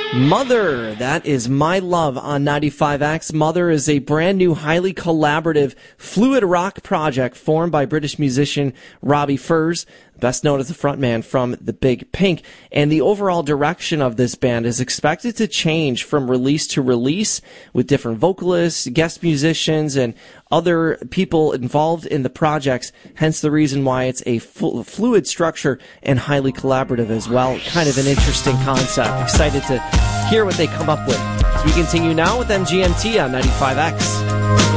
Mother, that is My Love on 95X. Mother is a brand new, highly collaborative, fluid rock project formed by British musician Robbie Furs, best known as the frontman from The Big Pink. And the overall direction of this band is expected to change from release to release with different vocalists, guest musicians, and other people involved in the projects, hence the reason why it's a fluid structure and highly collaborative as well. Kind of an interesting concept. Excited to hear what they come up with. As we continue now with MGMT on 95X.